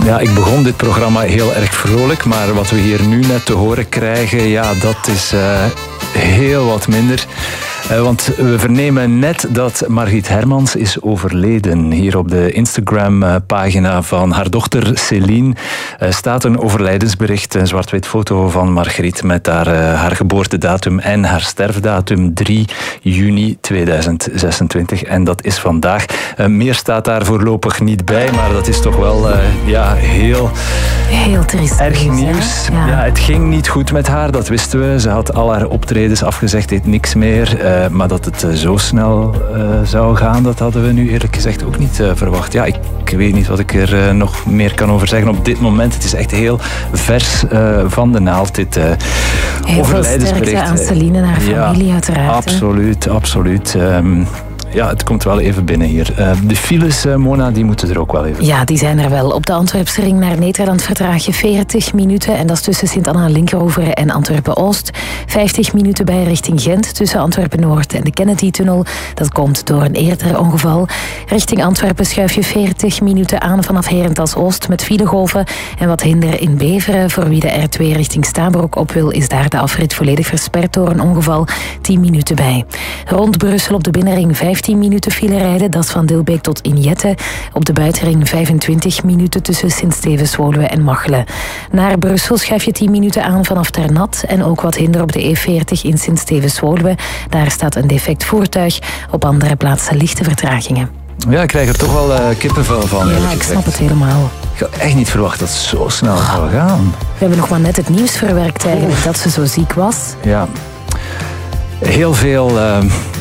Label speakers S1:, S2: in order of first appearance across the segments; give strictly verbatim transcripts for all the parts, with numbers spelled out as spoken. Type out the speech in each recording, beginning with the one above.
S1: Ja, ik begon dit programma heel erg vrolijk, maar wat we hier nu net te horen krijgen, ja, dat is uh, heel wat minder. Uh, want we vernemen net dat Margriet Hermans is overleden. Hier op de Instagram-pagina van haar dochter Céline uh, staat een overlijdensbericht, een zwart-wit foto van Margriet met haar, uh, haar geboortedatum en haar sterfdatum drie juni tweeduizend zesentwintig. En dat is vandaag. Uh, meer staat daar voorlopig niet bij, maar dat is toch wel uh, ja, heel,
S2: heel triest
S1: erg nieuws. Ja. Ja, het ging niet goed met haar, dat wisten we. Ze had al haar optredens afgezegd, deed niks meer. Uh, maar dat het uh, zo snel uh, zou gaan, dat hadden we nu eerlijk gezegd ook niet uh, verwacht. Ja, ik, ik weet niet wat ik er uh, nog meer kan over zeggen op dit moment. Het is echt heel vers uh, van de naald, dit uh,
S2: heel
S1: overlijdensbericht.
S2: Heel veel sterkte aan Céline en haar familie,
S1: ja,
S2: uiteraard.
S1: Absoluut, hè? absoluut. Um, Ja, het komt wel even binnen hier. Uh, de files, uh, Mona, die moeten er ook wel even.
S2: Ja, die zijn er wel. Op de Antwerpse ring naar Nederland vertraag je veertig minuten. En dat is tussen Sint-Anna-Linkeroveren en Antwerpen-Oost. vijftig minuten bij richting Gent tussen Antwerpen-Noord en de Kennedy-tunnel. Dat komt door een eerder ongeval. Richting Antwerpen schuif je veertig minuten aan vanaf Herentals-Oost met filegolven. En wat hinder in Beveren. Voor wie de R twee richting Stabroek op wil, is daar de afrit volledig versperd door een ongeval. tien minuten bij. Rond Brussel op de binnenring vijftien minuten file rijden, dat is van Dilbeek tot Injette. Op de buitenring vijfentwintig minuten tussen Sint-Stevens-Woluwe en Machelen. Naar Brussel schuif je tien minuten aan vanaf Ternat en ook wat hinder op de E veertig in Sint-Stevens-Woluwe. Daar staat een defect voertuig. Op andere plaatsen lichte vertragingen.
S1: Ja, ik krijg er toch wel uh, kippenvel van.
S2: Ja, ik snap het helemaal.
S1: Ik had echt niet verwacht dat het zo snel zou gaan.
S2: We hebben nog maar net het nieuws verwerkt eigenlijk, Oef. dat ze zo ziek was.
S1: Ja, heel veel... Uh,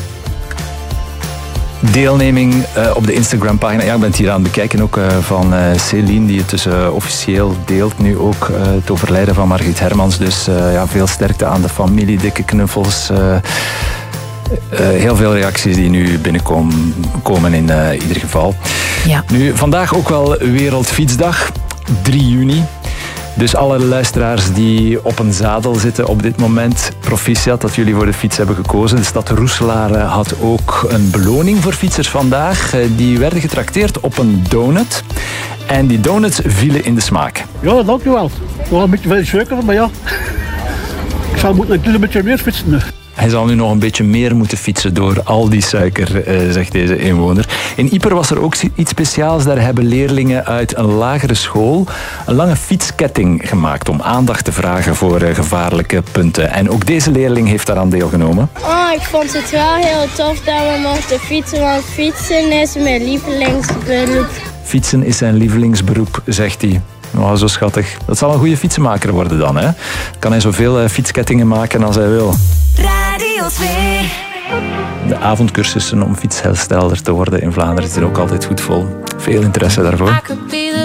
S1: deelneming uh, op de Instagram-pagina. Ja, ik ben het hier aan het bekijken ook uh, van uh, Céline, die het dus uh, officieel deelt nu ook. Uh, het overlijden van Margriet Hermans. Dus uh, ja, veel sterkte aan de familie, dikke knuffels. Uh, uh, heel veel reacties die nu binnenkomen komen in uh, ieder geval.
S2: Ja.
S1: Nu, vandaag ook wel Wereldfietsdag, drie juni. Dus alle luisteraars die op een zadel zitten op dit moment, proficiat dat jullie voor de fiets hebben gekozen. De stad Roeselaar had ook een beloning voor fietsers vandaag. Die werden getrakteerd op een donut. En die donuts vielen in de smaak.
S3: Ja, dankjewel. Wel een beetje veel suiker, maar ja. Ik zal moeten een beetje meer fietsen.
S1: Hij zal nu nog een beetje meer moeten fietsen door al die suiker, eh, zegt deze inwoner. In Ieper was er ook iets speciaals. Daar hebben leerlingen uit een lagere school een lange fietsketting gemaakt om aandacht te vragen voor uh, gevaarlijke punten. En ook deze leerling heeft daaraan deelgenomen.
S4: Oh, ik vond het wel heel tof dat we mochten fietsen, want fietsen is mijn lievelingsberoep.
S1: Fietsen is zijn lievelingsberoep, zegt hij. Oh, zo schattig. Dat zal een goede fietsenmaker worden dan, hè? Kan hij zoveel uh, fietskettingen maken als hij wil.
S5: Radio twee.
S1: De avondcursussen om fietsherstelder te worden in Vlaanderen zitten er ook altijd goed vol. Veel interesse daarvoor.